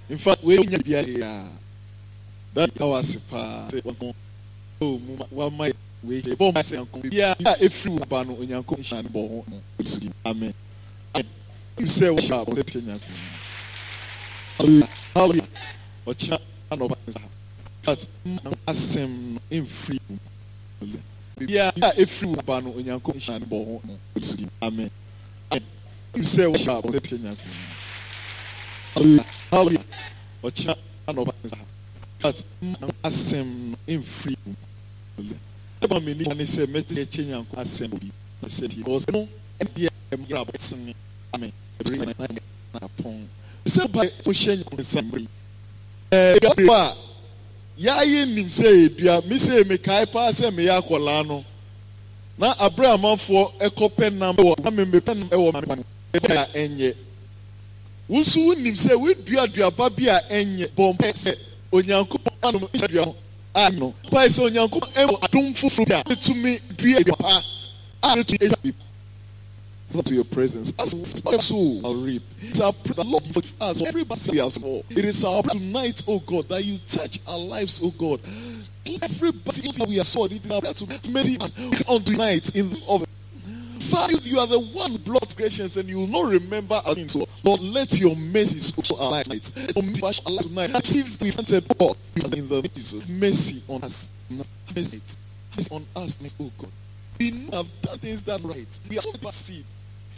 In fact, we don't be here. That was oh, one might wait a bomb. I say, yeah, if you ban on your commission, amen. You say, what shall I say? Hallelujah. But but asem in free. Yeah, if you ban on your commission, amen. You say, what shall I say? Hallelujah. But but asem in free. The minister said, "Message change and assembly." I said, "He was no grab it me. Amen." Upon so by pushing assembly. Ya nim say dua me say me kai pa say me ya kola no na Abraham for ekopen na me pen e wo man e enye wusu nim say we dua ba bia enye bombe say onyankopon anu dua ano pa say onyankopon e adom fufuru bia to me dua pa to your presence as so I'll reap. It's our the Lord for us everybody else. It is our tonight, oh God, that you touch our lives, oh God. Everybody we are so it is our to mercy us on tonight in of Father, you are the one blood gracious and you will not remember us. So Lord, let your mercy so our life tonight. That seems we answered God in the Jesus. Mercy on us. Mercy on us, oh God. We have done things done right. We are so perceived.